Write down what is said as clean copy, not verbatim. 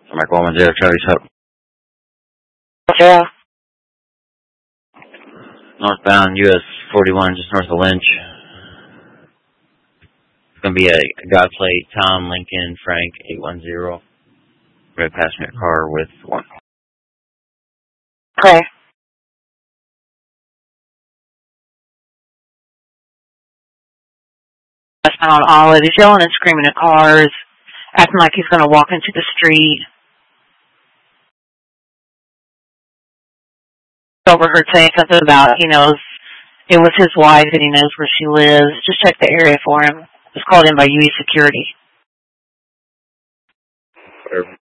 Mike 110, Charlie's Hope. Yeah. Northbound US 41, just north of Lynch. It's going to be a God plate, Tom Lincoln Frank 810. Red passenger car with one. Okay. That's not on Olive. He's yelling and screaming at cars, acting like he's going to walk into the street. Overheard saying something about he knows it was his wife and he knows where she lives. Just check the area for him. It's called in by UE Security.